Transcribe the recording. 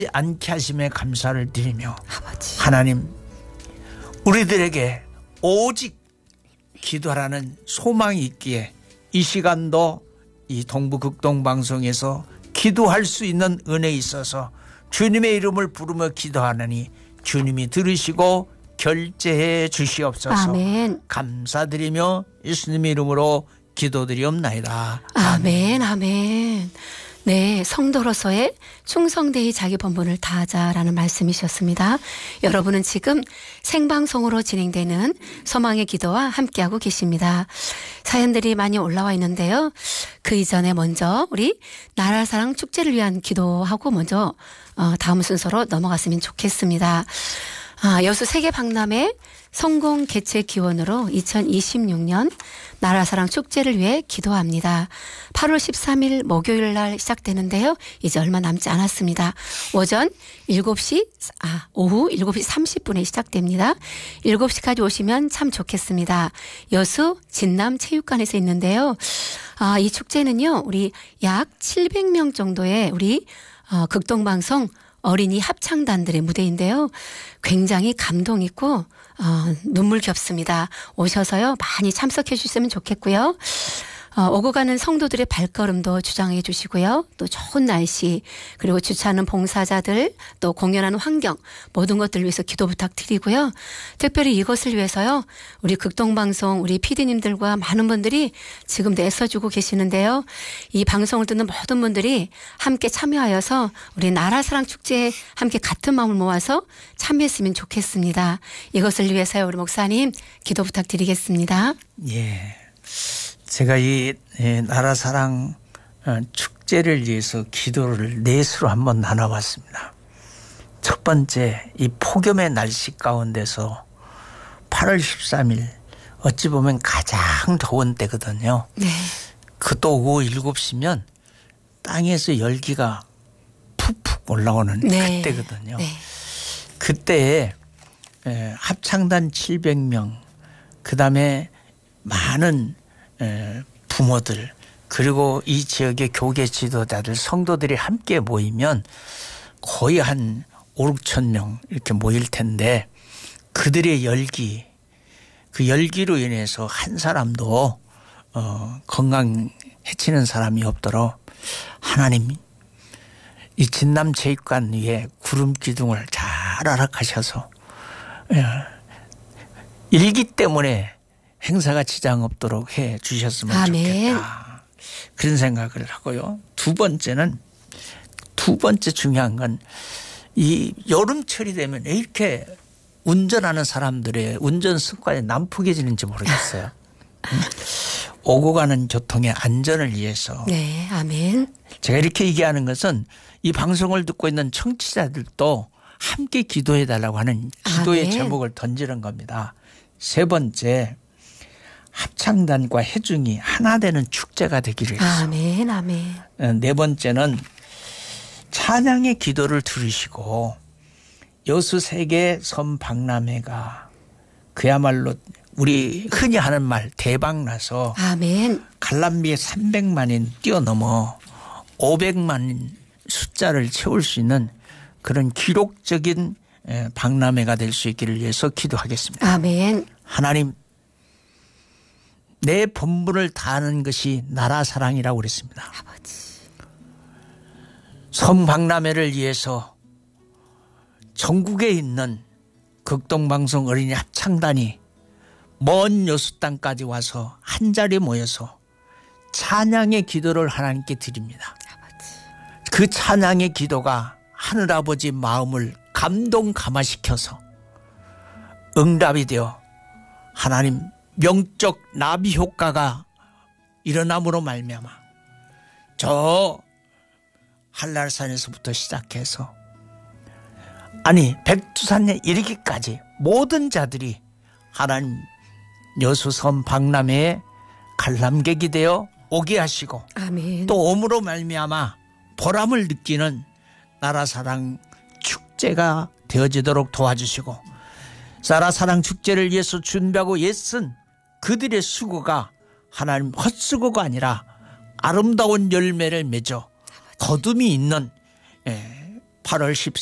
않게 하심에 감사를 드리며 아버지. 하나님 우리들에게 오직 기도하라는 소망이 있기에 이 시간도 이 동부극동방송에서 기도할 수 있는 은혜에 있어서 주님의 이름을 부르며 기도하느니 주님이 들으시고 결제해 주시옵소서. 아멘. 감사드리며 예수님의 이름으로 기도드리옵나이다. 아멘. 아멘. 네, 성도로서의 충성되이 자기 본분을 다하자라는 말씀이셨습니다. 여러분은 지금 생방송으로 진행되는 소망의 기도와 함께하고 계십니다. 사연들이 많이 올라와 있는데요. 그 이전에 먼저 우리 나라사랑 축제를 위한 기도하고 먼저 다음 순서로 넘어갔으면 좋겠습니다. 여수 세계박람회 성공 개최 기원으로 2026년 나라사랑 축제를 위해 기도합니다. 8월 13일 목요일 날 시작되는데요. 이제 얼마 남지 않았습니다. 오후 7시 30분에 시작됩니다. 7시까지 오시면 참 좋겠습니다. 여수 진남체육관에서 있는데요. 이 축제는요. 우리 약 700명 정도의 우리 극동방송 어린이 합창단들의 무대인데요. 굉장히 감동 있고 눈물겹습니다. 오셔서요 많이 참석해 주셨으면 좋겠고요. 오고 가는 성도들의 발걸음도 주장해 주시고요. 또 좋은 날씨 그리고 주차하는 봉사자들 또 공연하는 환경 모든 것들을 위해서 기도 부탁드리고요. 특별히 이것을 위해서요. 우리 극동방송 우리 PD님들과 많은 분들이 지금 애써주고 계시는데요. 이 방송을 듣는 모든 분들이 함께 참여하여서 우리 나라사랑 축제에 함께 같은 마음을 모아서 참여했으면 좋겠습니다. 이것을 위해서요. 우리 목사님 기도 부탁드리겠습니다. 예. 제가 이 나라사랑 축제를 위해서 기도를 넷으로 한번 나눠봤습니다. 첫 번째 이 폭염의 날씨 가운데서 8월 13일 어찌 보면 가장 더운 때거든요. 네. 그또 오후 7시면 땅에서 열기가 푹푹 올라오는 네. 그때거든요. 네. 그때에 합창단 700명 그다음에 많은 부모들 그리고 이 지역의 교계 지도자들 성도들이 함께 모이면 거의 한 5, 6천 명 이렇게 모일 텐데 그들의 열기 그 열기로 인해서 한 사람도 건강 해치는 사람이 없도록 하나님 이 진남체육관 위에 구름 기둥을 잘 허락하셔서 일기 때문에 행사가 지장 없도록 해 주셨으면 아멘. 좋겠다. 그런 생각을 하고요. 두 번째 중요한 건 이 여름철이 되면 왜 이렇게 운전하는 사람들의 운전 습관이 난폭해지는지 모르겠어요. 오고 가는 교통의 안전을 위해서. 네. 아멘. 제가 이렇게 얘기하는 것은 이 방송을 듣고 있는 청취자들도 함께 기도해 달라고 하는 기도의 아멘. 제목을 던지는 겁니다. 세 번째. 합창단과 해중이 하나 되는 축제가 되기를 해서. 아멘. 아멘. 네 번째는 찬양의 기도를 들으시고 여수 세계 선박람회가 그야말로 우리 흔히 하는 말 대박 나서 아멘. 관람비에 300만인 뛰어넘어 500만 숫자를 채울 수 있는 그런 기록적인 박람회가 될 수 있기를 위해서 기도하겠습니다. 아멘. 하나님 내 본분을 다하는 것이 나라 사랑이라고 그랬습니다. 아버지. 성박람회를 위해서 전국에 있는 극동방송 어린이 합창단이 먼 여수 땅까지 와서 한자리에 모여서 찬양의 기도를 하나님께 드립니다. 아버지. 그 찬양의 기도가 하늘아버지 마음을 감동감화시켜서 응답이 되어 하나님 명적 나비 효과가 일어남으로 말미암아 저 한랄산에서부터 시작해서 아니 백두산에 이르기까지 모든 자들이 하나님 여수섬 박람회에 관람객이 되어 오게 하시고 아멘. 또 옴으로 말미암아 보람을 느끼는 나라사랑 축제가 되어지도록 도와주시고 나라사랑 축제를 위해서 준비하고 애쓴 그들의 수고가 하나님 헛수고가 아니라 아름다운 열매를 맺어 거둠이 있는 8월 14일